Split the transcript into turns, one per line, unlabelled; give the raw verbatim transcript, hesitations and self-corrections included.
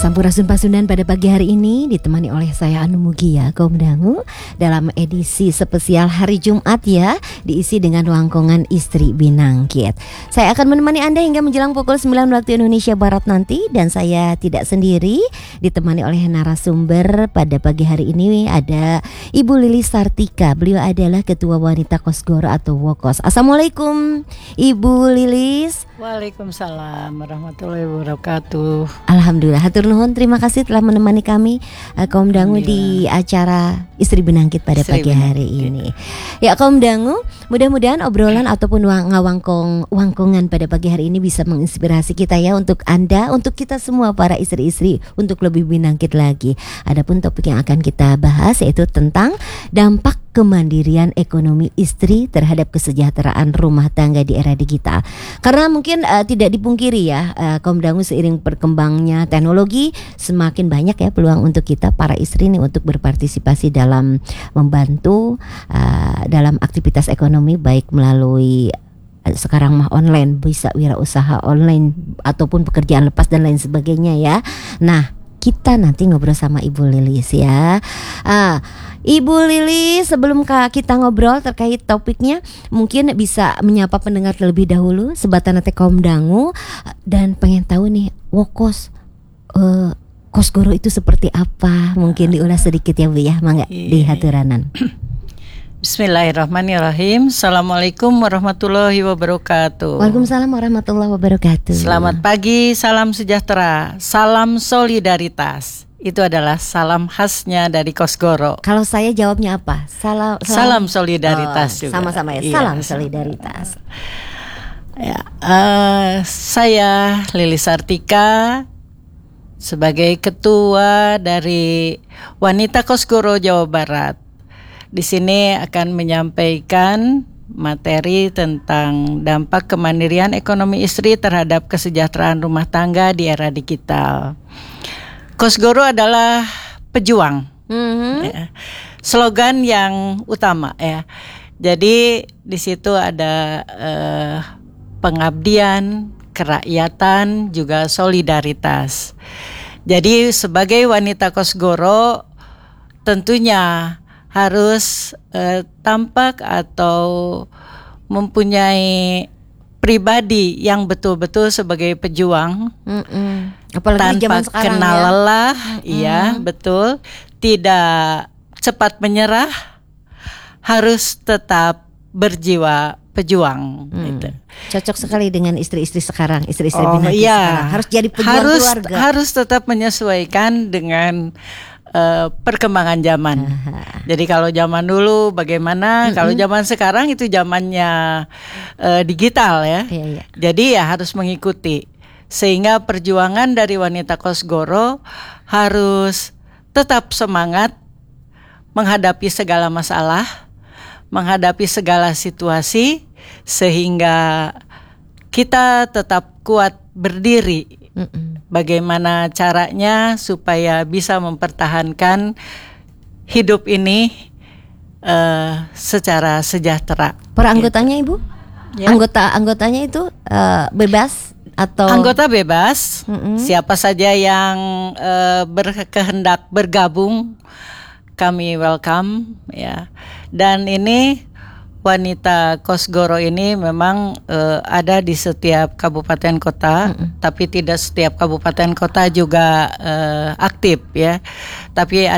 Sampurasun Pasundan pada pagi hari ini ditemani oleh saya Anu Mugia kaum dangu dalam edisi spesial hari Jumat ya, diisi dengan wangkongan istri binangkit. Saya akan menemani Anda hingga menjelang pukul sembilan waktu Indonesia Barat nanti, dan saya tidak sendiri, ditemani oleh narasumber pada pagi hari ini ada Ibu Lilis Sartika. Beliau adalah Ketua Wanita Kosgoro atau Wokos. Assalamualaikum Ibu Lilis.
Waalaikumsalam warahmatullahi wabarakatuh.
Alhamdulillah, hatur nuhun, terima kasih telah menemani kami uh, kaum dangu di acara Istri Binangkit pada Istri pagi hari Binangkit. Ini. Ya kaum dangu, mudah-mudahan obrolan ataupun wang, ngawangkong wangkongan pada pagi hari ini bisa menginspirasi kita ya, untuk Anda, untuk kita semua para istri-istri untuk lebih binangkit lagi. Adapun topik yang akan kita bahas yaitu tentang dampak kemandirian ekonomi istri terhadap kesejahteraan rumah tangga di era digital. Karena mungkin uh, tidak dipungkiri ya, uh, kaum dangu, seiring berkembangnya teknologi semakin banyak ya peluang untuk kita para istri nih untuk berpartisipasi dalam membantu uh, dalam aktivitas ekonomi, baik melalui uh, sekarang mah online, bisa wirausaha online ataupun pekerjaan lepas dan lain sebagainya ya. Nah, kita nanti ngobrol sama Ibu Lilis ya. Ah, Ibu Lilis, sebelum kita ngobrol terkait topiknya, mungkin bisa menyapa pendengar terlebih dahulu, sebatan nanti kaum dangu, dan pengen tahu nih Wokos uh, Kosgoro itu seperti apa? Mungkin diulas sedikit ya Bu ya, mangga di haturanan.
Bismillahirrahmanirrahim. Assalamualaikum warahmatullahi wabarakatuh.
Waalaikumsalam warahmatullahi wabarakatuh.
Selamat pagi, salam sejahtera, salam solidaritas. Itu adalah salam khasnya dari Kosgoro.
Kalau saya jawabnya apa? Salam,
salam, salam solidaritas oh, juga.
Sama-sama ya, iya, salam solidaritas.
Ya, uh, saya Lilis Sartika sebagai ketua dari Wanita Kosgoro Jawa Barat. Di sini akan menyampaikan materi tentang dampak kemandirian ekonomi istri terhadap kesejahteraan rumah tangga di era digital. Kosgoro adalah pejuang, mm-hmm. ya. Slogan yang utama ya. Jadi di situ ada eh, pengabdian, kerakyatan, juga solidaritas. Jadi sebagai wanita Kosgoro tentunya harus eh, tampak atau mempunyai pribadi yang betul-betul sebagai pejuang, mm-mm. apalagi tanpa kenal ya. lelah, iya betul, tidak cepat menyerah, harus tetap berjiwa pejuang. Hmm. Gitu.
Cocok sekali dengan istri-istri sekarang, istri-istri
oh,
binangkit
iya.
sekarang. Harus jadi pejuang
harus,
keluarga.
Harus tetap menyesuaikan dengan Uh, perkembangan zaman. Aha. Jadi kalau zaman dulu bagaimana, mm-hmm. kalau zaman sekarang itu zamannya uh, digital ya. Iya, iya. Jadi ya harus mengikuti. Sehingga perjuangan dari wanita Kosgoro harus tetap semangat menghadapi segala masalah, menghadapi segala situasi, sehingga kita tetap kuat berdiri. Mm-mm. Bagaimana caranya supaya bisa mempertahankan hidup ini uh, secara sejahtera.
Per anggotanya Ibu? Ya. Anggota anggotanya itu uh, bebas atau?
Anggota bebas. Mm-mm. Siapa saja yang uh, berkehendak bergabung, kami welcome ya. Dan ini Wanita Kosgoro ini memang uh, ada di setiap kabupaten kota, mm-hmm. tapi tidak setiap kabupaten kota juga uh, aktif ya. Tapi